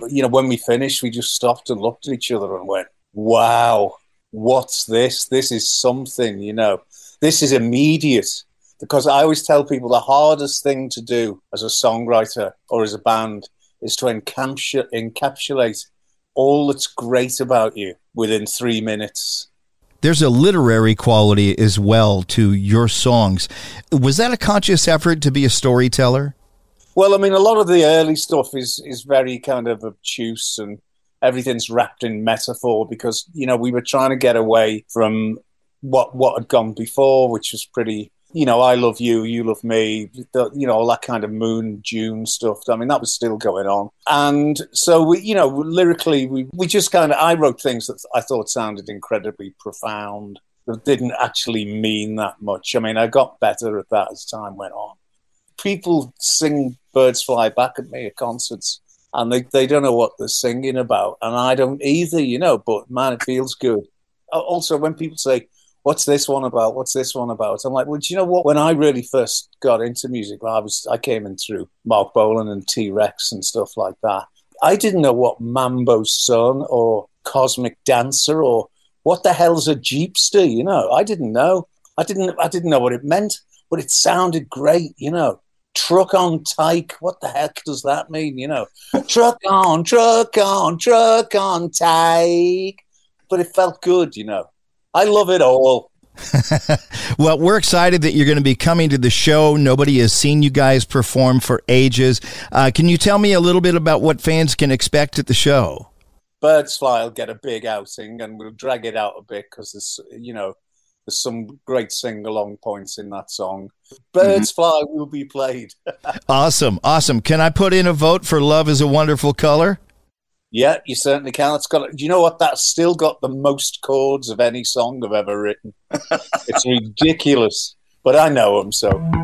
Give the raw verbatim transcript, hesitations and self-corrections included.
you know, when we finished, we just stopped and looked at each other and went, wow, what's this? This is something, you know, this is immediate. Because I always tell people the hardest thing to do as a songwriter or as a band is to encapsulate, encapsulate all that's great about you within three minutes. There's a literary quality as well to your songs. Was that a conscious effort to be a storyteller? Well, I mean, a lot of the early stuff is is very kind of obtuse and everything's wrapped in metaphor because, you know, we were trying to get away from what what had gone before, which was pretty, you know, I love you, you love me, the, you know, all that kind of Moon, June stuff. I mean, that was still going on. And so, we, you know, lyrically, we, we just kind of, I wrote things that I thought sounded incredibly profound that didn't actually mean that much. I mean, I got better at that as time went on. People sing Birds Fly Back at me at concerts, and they, they don't know what they're singing about. And I don't either, you know, but man, it feels good. Also, when people say, what's this one about? What's this one about? I'm like, well, do you know what? When I really first got into music, I was I came in through Mark Bolan and T-Rex and stuff like that. I didn't know what Mambo's Son or Cosmic Dancer or what the hell's a Jeepster, you know? I didn't know. I didn't I didn't know what it meant, but it sounded great, you know. Truck on Tyke, what the heck does that mean, you know? Truck on, truck on, truck on Tyke. But it felt good, you know. I love it all. Well, we're excited that you're going to be coming to the show. Nobody has seen you guys perform for ages. Uh, can you tell me a little bit about what fans can expect at the show? Birds Fly will get a big outing, and we'll drag it out a bit because there's, you know, there's some great sing-along points in that song. Birds mm-hmm. Fly will be played. Awesome, awesome. Can I put in a vote for Love is a Wonderful Color? Yeah, you certainly can. It's got. Do you know what? That's still got the most chords of any song I've ever written. It's ridiculous, but I know them, so.